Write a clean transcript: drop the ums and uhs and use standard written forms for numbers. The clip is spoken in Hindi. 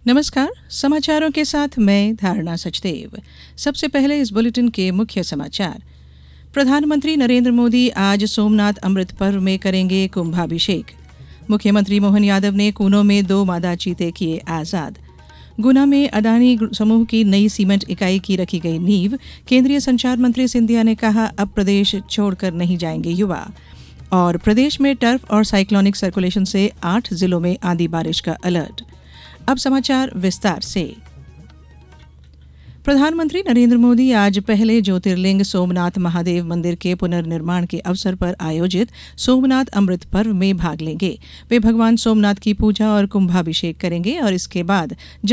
नमस्कार। समाचारों के साथ मैं धारणा सचदेव। सबसे पहले इस बुलेटिन के मुख्य समाचार। प्रधानमंत्री नरेंद्र मोदी आज सोमनाथ अमृत पर्व में करेंगे कुंभाभिषेक। मुख्यमंत्री मोहन यादव ने कूनो में 2 मादा चीते किए आजाद। गुना में अडानी समूह की नई सीमेंट इकाई की रखी गई नींव। केंद्रीय संचार मंत्री सिंधिया ने कहा, अब प्रदेश छोड़कर नहीं जाएंगे युवा। और प्रदेश में टर्फ और साइक्लोनिक सर्कुलेशन से 8 जिलों में आंधी बारिश का अलर्ट। अब समाचार विस्तार से। प्रधानमंत्री नरेंद्र मोदी आज पहले ज्योतिर्लिंग सोमनाथ महादेव मंदिर के पुनर्निर्माण के अवसर पर आयोजित सोमनाथ अमृत पर्व में भाग लेंगे। वे भगवान सोमनाथ की पूजा और कुंभाभिषेक करेंगे और इसके बाद